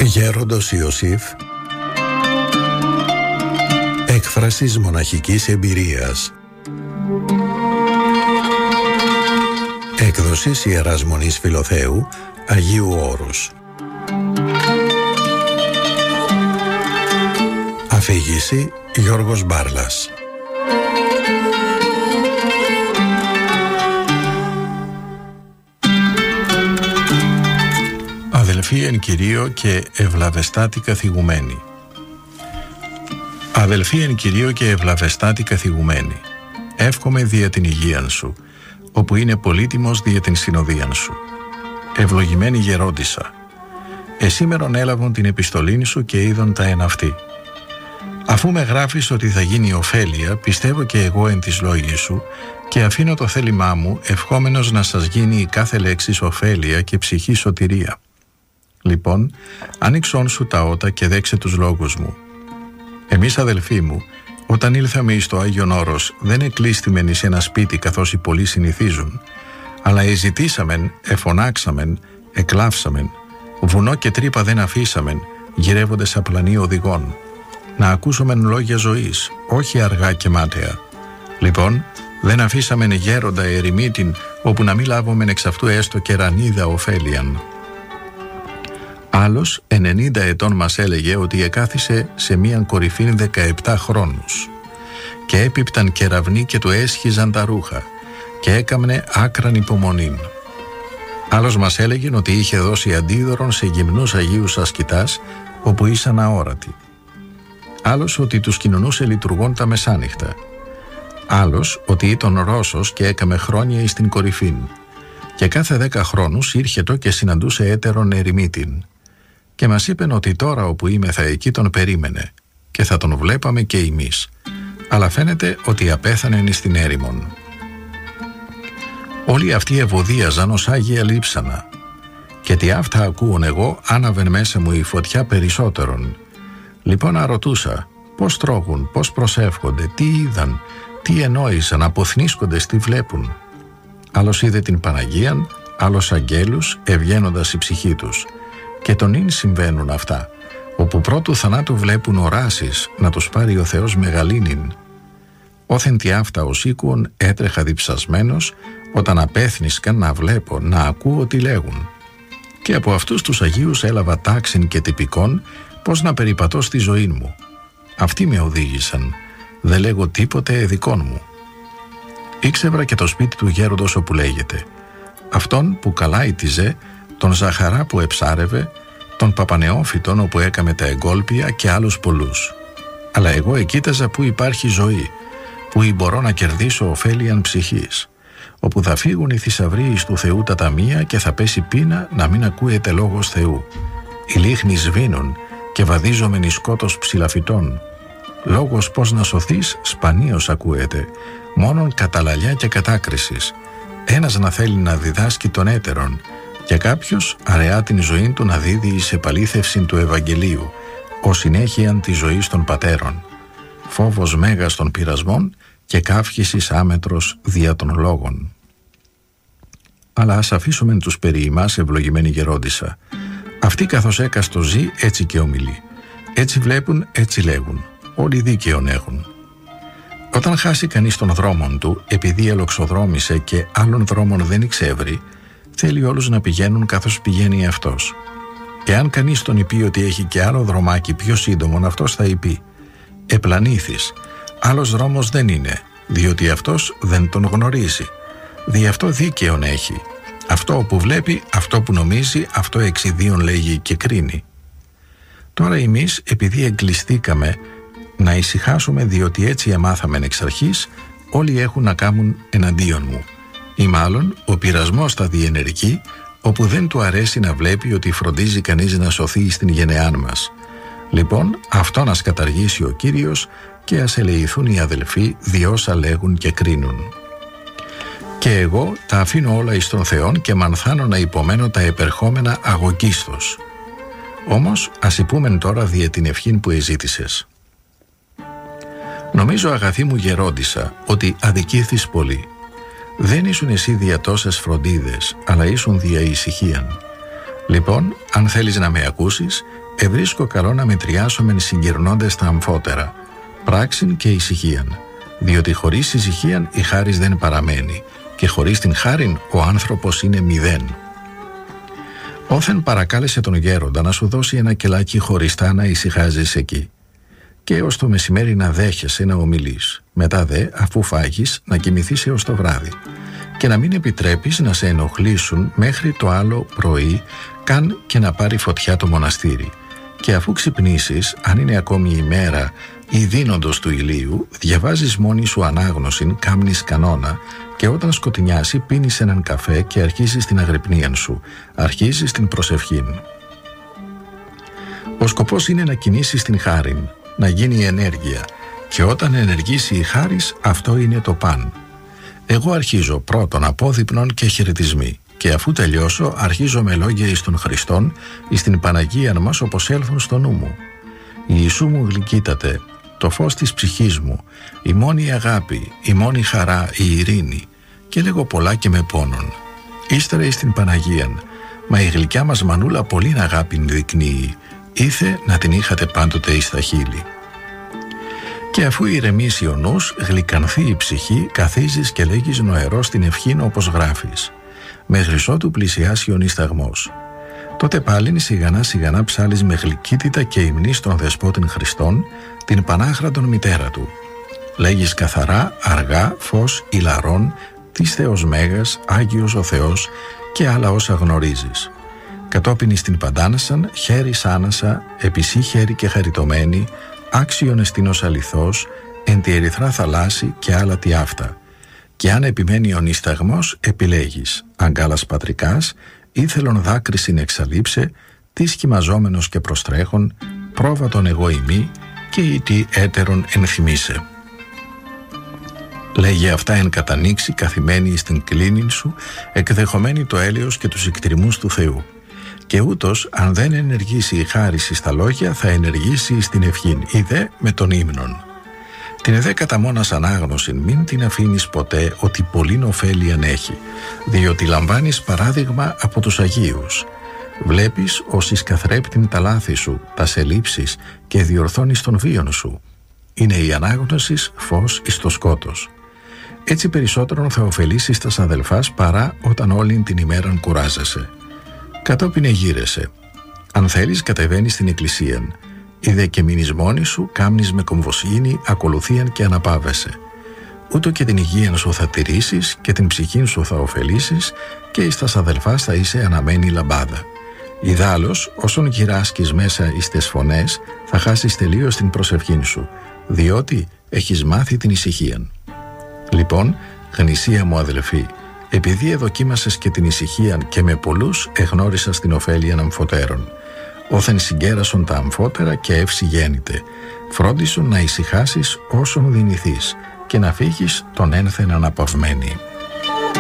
Γέροντος Ιωσήφ, έκφρασης μοναχικής εμπειρίας. Έκδοσης Ιεράς Μονής Φιλοθέου, Αγίου Όρους. Αφήγηση Γιώργος Μπάρλας. Αδελφοί εν Κυρίω και ευλαβεστάτη καθηγουμένοι. Αδελφοί εν Κυρίω και ευλαβεστάτη καθηγουμένοι, εύχομαι δια την υγείαν σου, όπου είναι πολύτιμος δια την συνοδείαν σου. Ευλογημένη γερόντισσα, εσήμερον έλαβον την επιστολήν σου και είδον τα εν αυτή. Αφού με γράφεις ότι θα γίνει ωφέλεια, πιστεύω και εγώ εν της λόγης σου και αφήνω το θέλημά μου, ευχόμενος να σας γίνει η κάθε λέξης ωφέλεια και ψυχή σωτηρία. Λοιπόν, άνοιξόν σου τα ότα και δέξε τους λόγους μου. Εμείς, αδελφοί μου, όταν ήλθαμε εις το Άγιον Όρος, δεν εκλείστημεν εις ένα σπίτι καθώς οι πολλοί συνηθίζουν, αλλά εζητήσαμεν, εφωνάξαμεν, εκλάψαμεν, βουνό και τρύπα δεν αφήσαμεν, γυρεύοντες απλανή οδηγών, να ακούσομεν λόγια ζωής, όχι αργά και μάταια. Λοιπόν, δεν αφήσαμεν γέροντα ερημίτην, όπου να μη λάβομεν εξ αυτού έστω και ρανίδα ωφέλιαν. Άλλος 90 ετών μας έλεγε ότι εκάθισε σε μίαν κορυφήν 17 χρόνους και έπιπταν κεραυνοί και του έσχιζαν τα ρούχα και έκαμνε άκραν υπομονήν. Άλλος μας έλεγε ότι είχε δώσει αντίδωρον σε γυμνούς Αγίους ασκητάς όπου ήσαν αόρατοι. Άλλος ότι τους κοινωνούσε λειτουργών τα μεσάνυχτα. Άλλος ότι ήταν Ρώσος και έκαμε χρόνια εις την κορυφήν και κάθε 10 χρόνους ήρχετο και συναντούσε έτερον ερημίτην. Και μας είπεν ότι τώρα όπου είμεθα εκεί τον περίμενε και θα τον βλέπαμε και εμείς, αλλά φαίνεται ότι απέθανεν εις την έρημον. Όλοι αυτοί ευωδίαζαν ως Άγια λείψανα και τι αυτά ακούων εγώ άναβεν μέσα μου η φωτιά περισσότερον. Λοιπόν αρωτούσα πώς τρώγουν, πώς προσεύχονται, τι είδαν, τι ενόησαν, αποθνίσκοντες τι βλέπουν. Άλλος είδε την Παναγίαν, άλλος αγγέλους ευγαίνοντας η ψυχή τους. Και τον ίν συμβαίνουν αυτά, όπου πρώτου θανάτου βλέπουν οράσεις να τους πάρει ο Θεός μεγαλύνην. Όθεν τι αυτά ως οίκουον έτρεχα διψασμένος, όταν απέθνισκαν να βλέπω, να ακούω τι λέγουν. Και από αυτούς τους Αγίους έλαβα τάξιν και τυπικών πώς να περιπατώ στη ζωή μου. Αυτοί με οδήγησαν, δεν λέγω τίποτε εδικών μου. Ήξευρα και το σπίτι του γέροντος όπου λέγεται, αυτόν που καλά ήτιζε, τον Ζαχαρά που εψάρευε, τον Παπανεόφυτον όπου έκαμε τα εγκόλπια και άλλους πολλούς. Αλλά εγώ εκοίταζα που υπάρχει ζωή, που μπορώ να κερδίσω ωφέλιαν ψυχής, όπου θα φύγουν οι θησαυροί του Θεού τα ταμεία και θα πέσει πείνα να μην ακούεται λόγος Θεού. Οι λίχνοι σβήνουν και βαδίζομεν εις σκότος ψηλαφιτών. Λόγος πώς να σωθείς σπανίως ακούεται, μόνον καταλαλιά και κατάκρισης. Ένας να θέλει να διδάσκει τον έτερον, και κάποιος αραιά την ζωή του να δίδει εις επαλήθευσιν του Ευαγγελίου, ως συνέχειαν της ζωής των πατέρων. Φόβος μέγας των πειρασμών και καύχησης άμετρος δια των λόγων. Αλλά ας αφήσουμε τους περί ημάς ευλογημένη γερόντισσα. Αυτοί καθώς έκαστο ζει έτσι και ομιλεί. Έτσι βλέπουν, έτσι λέγουν. Όλοι δίκαιον έχουν. Όταν χάσει κανείς τον δρόμον του, επειδή ελοξοδρόμησε και άλλων δρόμων δεν εξεύρει, θέλει όλους να πηγαίνουν καθώς πηγαίνει αυτός. Εάν κανείς τον είπε ότι έχει και άλλο δρομάκι πιο σύντομον, αυτός θα είπε «Επλανήθης, άλλος δρόμος δεν είναι, διότι αυτός δεν τον γνωρίζει. Δι' αυτό δίκαιον έχει. Αυτό που βλέπει, αυτό που νομίζει, αυτό εξιδίων λέγει και κρίνει». Τώρα εμείς, επειδή εγκλειστήκαμε, να ησυχάσουμε, διότι έτσι εμάθαμεν εξ αρχής, όλοι έχουν να κάμουν εναντίον μου. Ή μάλλον ο πειρασμός θα διενεργεί, όπου δεν του αρέσει να βλέπει ότι φροντίζει κανείς να σωθεί στην γενεάν μας. Λοιπόν, αυτό να καταργήσει ο Κύριος και ας ελεηθούν οι αδελφοί διόσα λέγουν και κρίνουν. Και εγώ τα αφήνω όλα εις τον Θεόν και μανθάνω να υπομένω τα επερχόμενα αγωγίστος. Όμως ας υπούμεν τώρα δια την ευχήν που εζήτησες. Νομίζω, αγαθή μου γερόντισσα, ότι αδικήθης πολύ. Δεν ήσουν εσύ δια τόσες φροντίδες, αλλά ήσουν δια ησυχίαν. Λοιπόν, αν θέλεις να με ακούσεις, ευρίσκω καλό να μετριάσομεν συγκυρνώντες τα αμφότερα, πράξην και ησυχίαν, διότι χωρίς ησυχίαν η χάρις δεν παραμένει, και χωρίς την χάριν ο άνθρωπος είναι μηδέν. Όθεν παρακάλεσε τον γέροντα να σου δώσει ένα κελάκι χωριστά να ησυχάζεις εκεί, και έως το μεσημέρι να δέχεσαι να ομιλείς, μετά δε, αφού φάγεις, να κοιμηθείς έως το βράδυ, και να μην επιτρέπεις να σε ενοχλήσουν μέχρι το άλλο πρωί, καν και να πάρει φωτιά το μοναστήρι. Και αφού ξυπνήσεις, αν είναι ακόμη η μέρα ή δίνοντος του ηλίου, διαβάζεις μόνη σου ανάγνωσιν, κάμνεις κανόνα, και όταν σκοτεινιάσει πίνεις έναν καφέ και αρχίζεις την αγρυπνίαν σου, αρχίζεις την προσευχήν. Ο σκοπός είναι να κινήσεις την χάριν, να γίνει ενέργεια, και όταν ενεργήσει η χάρις, αυτό είναι το παν. Εγώ αρχίζω πρώτον απόδειπνον και χαιρετισμοί, και αφού τελειώσω αρχίζω με λόγια εις τον Χριστόν, εις την Παναγίαν μας όπως έλθουν στο νου μου. Η Ιησού μου γλυκύτατε, το φως της ψυχής μου, η μόνη αγάπη, η μόνη χαρά, η ειρήνη, και λέγω πολλά και με πόνον. Ύστερα εις την Παναγίαν, μα η γλυκιά μας μανούλα πολλήν αγάπην δεικνύει, ήθε να την είχατε πάντοτε εις τα χείλη. Και αφού ηρεμήσει ο νους, γλυκανθεί η ψυχή, καθίζεις και λέγεις νοερός την ευχήν όπως γράφεις. Μέχρι ότου πλησιάσει ο νησταγμός. Τότε πάλιν σιγανά σιγανά ψάλεις με γλυκύτητα και υμνή στον Δεσπότην Χριστόν, την Πανάχραντον μητέρα του. Λέγεις καθαρά, αργά, φως ηλαρών, της Θεός Μέγας, Άγιος ο Θεός και άλλα όσα γνωρίζεις. Κατόπιν εις την Παντάνασαν, χέρι σάνασα, επισή χέρι και χαριτωμένη, άξιον εστίνος αληθώς, εν τη ερυθρά θαλάσσι και άλλα τι αυτά. Και αν επιμένει ο νησταγμός, επιλέγεις, αγκάλας πατρικάς, ήθελον δάκρυ συνεξαλείψε, τι σχημαζόμενος και προστρέχον, πρόβατον εγώ ημί, και ή τι έτερον ενθυμίσε. Λέγε αυτά εν κατανοίξει, καθημένη στην κλίνην σου, εκδεχομένη το έλεος και τους εκτριμούς του Θεού. Και ούτως, αν δεν ενεργήσει η χάριση στα λόγια, θα ενεργήσει στην ευχήν, ή δε με τον ύμνον. Την δε κατά μόνας ανάγνωση μην την αφήνεις ποτέ ότι πολλήν ωφέλιαν έχει, διότι λαμβάνεις παράδειγμα από τους Αγίους. Βλέπεις ως εις καθρέπτην τα λάθη σου, τα σελήψεις και διορθώνεις τον βίον σου. Είναι η ανάγνωσης φως εις το σκότος. Έτσι περισσότερον θα ωφελήσεις τας αδελφάς παρά όταν όλην την ημέραν κουράζεσαι. Κατόπιν εγείρεσαι. Αν θέλεις κατεβαίνεις στην εκκλησίαν. Είδε και μείνεις μόνη σου, κάμνεις με κομβοσύνη, ακολουθίαν και αναπάβεσαι. Ούτω και την υγεία σου θα τηρήσεις και την ψυχή σου θα ωφελήσεις και εις τας αδελφάς θα είσαι αναμένη λαμπάδα. Ιδάλλως, όσον γυράσκεις μέσα εις τες φωνές, θα χάσεις τελείως την προσευχήν σου, διότι έχεις μάθει την ησυχίαν. Λοιπόν, γνησία μου αδελφή, επειδή εδοκίμασες και την ησυχίαν και με πολλούς εγνώρισας την ωφέλιαν αμφωτέρων. Όθεν συγκέρασον τα αμφότερα και εύση γέννητε, φρόντισον να ησυχάσεις όσον δυνηθείς και να φύγεις τον ένθεν αναπαυμένη.